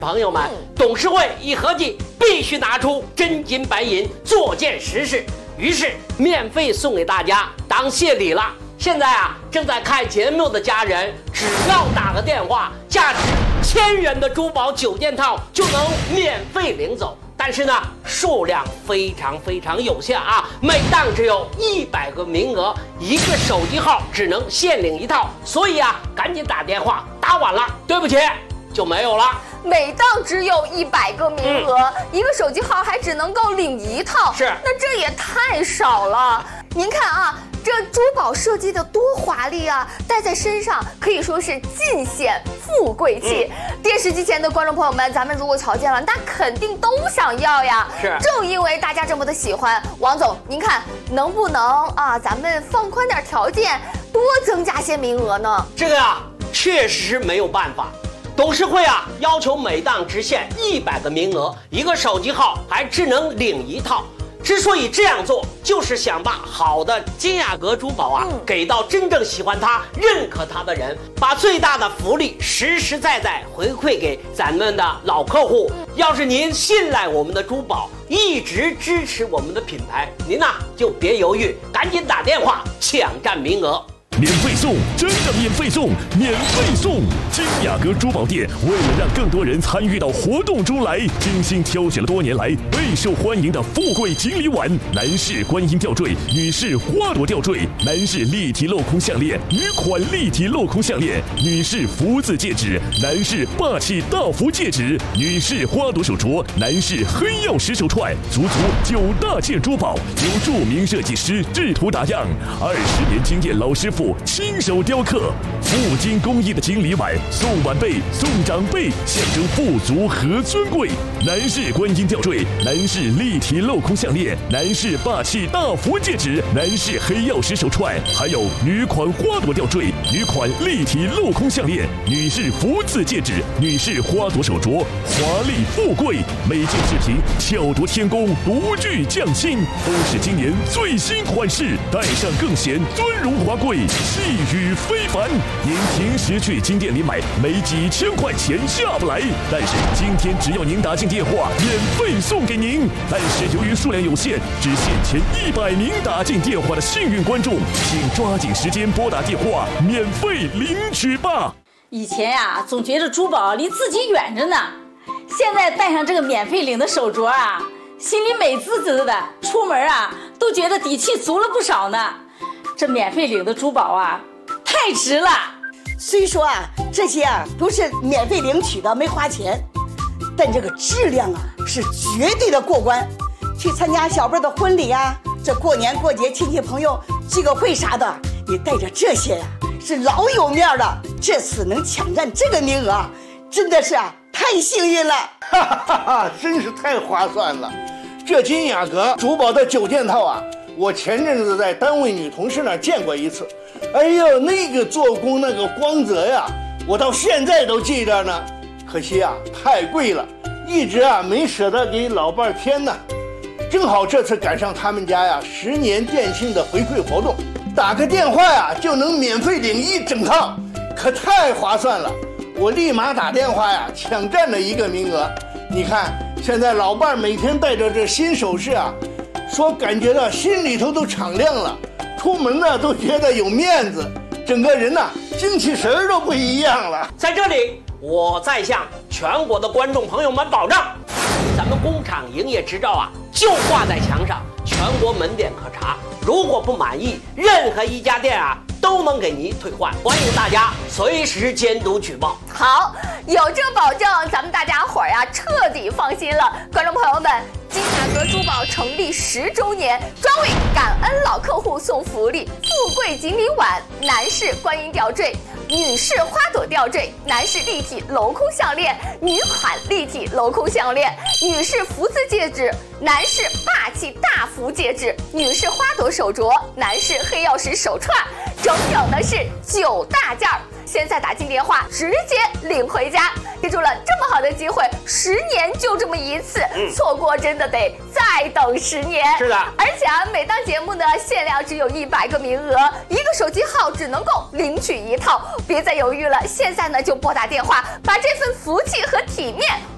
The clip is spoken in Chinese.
朋友们，董事会一合计，必须拿出真金白银做件实事，于是免费送给大家当谢礼了。现在啊，正在看节目的家人，只要打个电话，价值1000元的珠宝9件套就能免费领走。但是呢，数量非常有限啊，每档只有100个名额，一个手机号只能限领1套，所以啊，赶紧打电话，打晚了，对不起，就没有了。 每档只有100个名额，一个手机号还只能够领1套， 是， 那这也太少了。您看啊，这珠宝设计的多华丽啊，戴在身上可以说是尽显富贵气。电视机前的观众朋友们，咱们如果瞧见了，那肯定都想要呀。 是， 正因为大家这么的喜欢，王总，您看能不能啊，咱们放宽点条件，多增加些名额呢？ 这个呀，确实是没有办法。董事会啊，要求每档只限100个名额，一个手机号还只能领1套。之所以这样做，就是想把好的金雅阁珠宝啊，给到真正喜欢它、认可它的人，把最大的福利实实在在回馈给咱们的老客户。要是您信赖我们的珠宝，一直支持我们的品牌，您呐就别犹豫，赶紧打电话抢占名额。 免费送，真的免费送，免费送！金雅阁珠宝店为了让更多人参与到活动中来，精心挑选了多年来备受欢迎的富贵锦鲤碗、男士观音吊坠、女士花朵吊坠、男士立体镂空项链、女款立体镂空项链、女士福字戒指、男士霸气大福戒指、女士花朵手镯、男士黑曜石手串，足9大件珠宝，由著名设计师制图打样，20年经验老师傅亲手雕刻，镀金工艺的锦鲤碗，送晚辈送长辈，象征富足和尊贵。男士观音吊坠，男士立体镂空项链，男士霸气大福戒指，男士黑曜石手串，还有女款花朵吊坠、女款立体镂空项链、女士福字戒指、女士花朵手镯，华丽富贵，每件饰品巧夺天工，独具匠心，都是今年最新款式，戴上更显尊荣华贵，气宇非凡。您平时去金店里买，没几千块钱下不来，但是今天只要您打进电话，免费送给您。但是由于数量有限，只限前100名打进电话的幸运观众，请抓紧时间拨打电话，免费领取吧。 以前呀，总觉得珠宝离自己远着呢，现在戴上这个免费领的手镯啊，心里美滋滋的，出门啊都觉得底气足了不少呢。这免费领的珠宝啊，太值了。 虽说啊，这些啊都是免费领取的，没花钱，但这个质量啊是绝对的过关。去参加小辈的婚礼啊，这过年过节亲戚朋友聚个会啥的，你带着这些呀，是老有面了。这次能抢占这个名额，真的是啊太幸运了。 哈哈哈，真是太划算了。这金雅阁珠宝的9件套啊，我前阵子在单位女同事那儿见过一次，哎呦，那个做工那个光泽呀，我到现在都记着呢。可惜啊，太贵了，一直啊没舍得给老伴儿添呢。正好这次赶上他们家呀10年店庆的回馈活动，打个电话呀就能免费领1整套，可太划算了。我立马打电话呀抢占了1个名额。你看现在老伴儿每天戴着这新首饰啊，说感觉到心里头都敞亮了，出门呢都觉得有面子，整个人呢精气神都不一样了。 在这里，我再向全国的观众朋友们保障，咱们工厂营业执照啊就挂在墙上，全国门店可查。如果不满意，任何一家店啊都能给您退换。欢迎大家随时监督举报。 好，有这个保证，咱们大家伙儿呀彻底放心了。观众朋友们，金雅阁珠宝成立10周年，专为感恩老客户送福利：富贵锦鲤碗、男士观音吊坠、女士花朵吊坠、男士立体镂空项链、女款立体镂空项链、女士福字戒指、男士霸气大福戒指、女士花朵手镯、男士黑曜石手串，整整的是9大件儿。现在打进电话，直接领回家。记住了，这么好的机会，10年就这么一次，错过真的得再等10年。 是的， 而且啊，每档节目呢限量只有100个名额，一个手机号只能够领取1套。别再犹豫了，现在呢就拨打电话，把这份福气和体面